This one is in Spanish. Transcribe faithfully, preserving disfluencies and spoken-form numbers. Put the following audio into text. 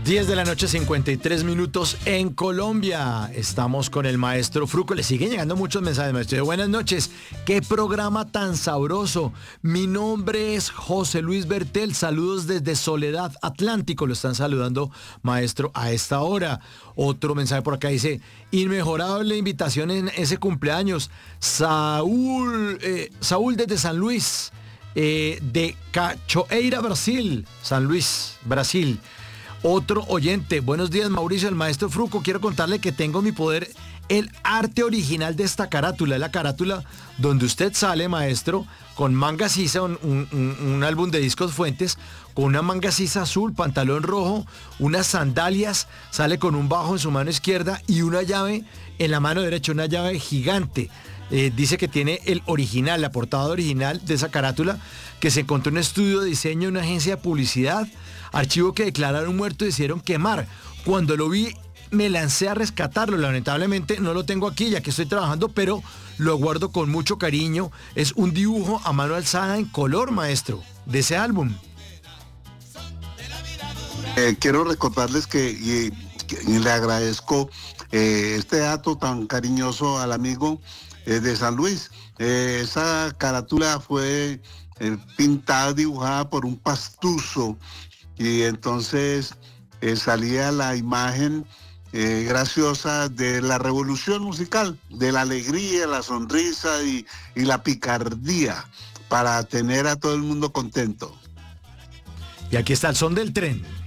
diez de la noche, cincuenta y tres minutos en Colombia. Estamos con el maestro Fruco. Le siguen llegando muchos mensajes, maestro. Buenas noches. Qué programa tan sabroso. Mi nombre es José Luis Bertel. Saludos desde Soledad Atlántico. Lo están saludando, maestro, a esta hora. Otro mensaje por acá dice, inmejorable invitación en ese cumpleaños. Saúl, eh, Saúl desde San Luis, eh, de Cachoeira, Brasil. San Luis, Brasil. Otro oyente, buenos días Mauricio, el maestro Fruco, quiero contarle que tengo en mi poder el arte original de esta carátula, la carátula donde usted sale, maestro, con manga sisa, un, un, un álbum de discos Fuentes, con una manga sisa azul, pantalón rojo, unas sandalias, sale con un bajo en su mano izquierda y una llave en la mano derecha, una llave gigante. Eh, dice que tiene el original, la portada original de esa carátula, que se encontró en un estudio de diseño en una agencia de publicidad, archivo que declararon muerto y decidieron quemar. Cuando lo vi, me lancé a rescatarlo. Lamentablemente no lo tengo aquí ya que estoy trabajando, pero lo guardo con mucho cariño. Es un dibujo a mano alzada en color, maestro, de ese álbum. Eh, quiero recordarles que, y, y le agradezco eh, este dato tan cariñoso al amigo eh, de San Luis. Eh, esa carátula fue eh, pintada, dibujada por un pastuso, y entonces eh, salía la imagen eh, graciosa de la revolución musical, de la alegría, la sonrisa y, y la picardía, para tener a todo el mundo contento. Y aquí está el son del tren.